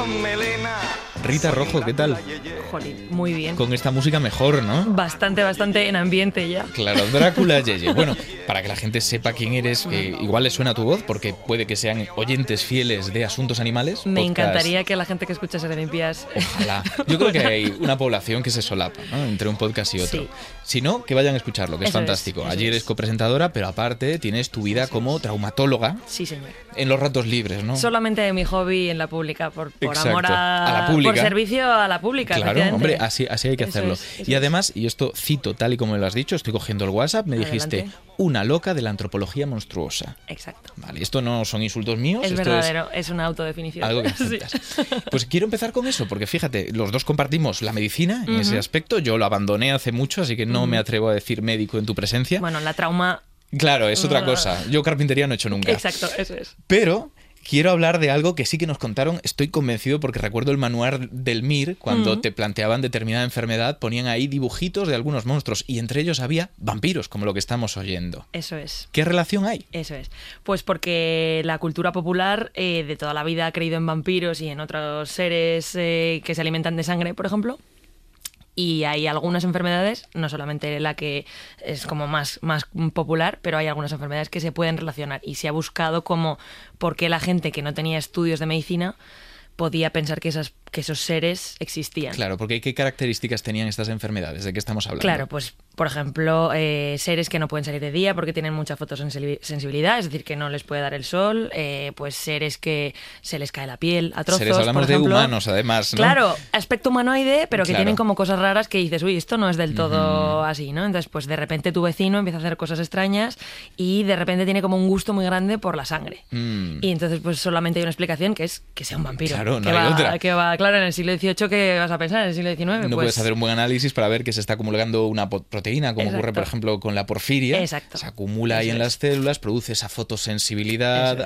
con melena. Rita Rojo, ¿qué tal? Jolín, muy bien. Con esta música mejor, ¿no? Bastante en ambiente ya. Claro, Drácula Yeye. Bueno, para que la gente sepa quién eres, que igual le suena tu voz, porque puede que sean oyentes fieles de Asuntos Animales. Me podcast. encantaría que la gente que escucha Serendipías... Ojalá. Yo creo que hay una población que se solapa, ¿no?, entre un podcast y otro. Sí. Si no, que vayan a escucharlo, que es Eso fantástico. es, eso Allí eres es. copresentadora, pero aparte tienes tu vida como traumatóloga Sí, señor. en los ratos libres, ¿no? Solamente mi hobby en la pública, por Exacto. amor A la pública. por servicio a la pública. Claro, hombre, así hay que Eso hacerlo. es, eso Y además, y esto cito tal y como me lo has dicho, estoy cogiendo el WhatsApp, me dijiste, Adelante. una loca de la antropología monstruosa. Exacto. Vale, esto no son insultos míos, Es esto verdadero, es una autodefinición. algo que Sí. aceptas. Pues quiero empezar con eso, porque fíjate, los dos compartimos la medicina en ese aspecto. Yo lo abandoné hace mucho, así que no me atrevo a decir médico en tu presencia. Bueno, la trauma... Claro, es otra cosa. Yo carpintería no he hecho nunca. Exacto, eso es. Pero quiero hablar de algo que sí que nos contaron, estoy convencido, porque recuerdo el manual del MIR, cuando te planteaban determinada enfermedad, ponían ahí dibujitos de algunos monstruos, y entre ellos había vampiros, como lo que estamos oyendo. Eso es. ¿Qué relación hay? Eso es. Pues porque la cultura popular de toda la vida ha creído en vampiros y en otros seres que se alimentan de sangre, por ejemplo. Y hay algunas enfermedades, no solamente la que es como más popular, pero hay algunas enfermedades que se pueden relacionar. Y se ha buscado como por qué la gente que no tenía estudios de medicina podía pensar que esos seres existían. Claro, porque ¿qué características tenían estas enfermedades? ¿De qué estamos hablando? Claro, pues por ejemplo, seres que no pueden salir de día porque tienen mucha fotosensibilidad, es decir, que no les puede dar el sol, pues seres que se les cae la piel a trozos, Seres, hablamos por ejemplo. de humanos, además, ¿no? Claro, aspecto humanoide, pero que Claro. tienen como cosas raras que dices, uy, esto no es del todo así, ¿no? Entonces, pues de repente tu vecino empieza a hacer cosas extrañas y de repente tiene como un gusto muy grande por la sangre. Y entonces, pues solamente hay una explicación que es que sea un vampiro. Claro, no que hay va, otra. Que va, claro, en el siglo XVIII, ¿qué vas a pensar? En el siglo XIX, No pues... puedes hacer un buen análisis para ver que se está acumulando una proteína, como Exacto. ocurre, por ejemplo, con la porfiria. Exacto. Se acumula ahí Eso en es. las células, produce esa fotosensibilidad Eso